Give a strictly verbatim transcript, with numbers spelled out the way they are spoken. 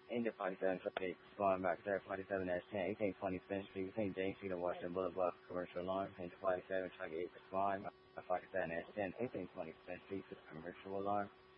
India forty-seven traffic, going back there, forty-seven dash ten, eighteen twenty Spence Street, between James Street and Washington Boulevard, commercial alarm, India forty-seven, truck eight, respond, forty-seven dash ten, eighteen twenty Spence Street, commercial alarm.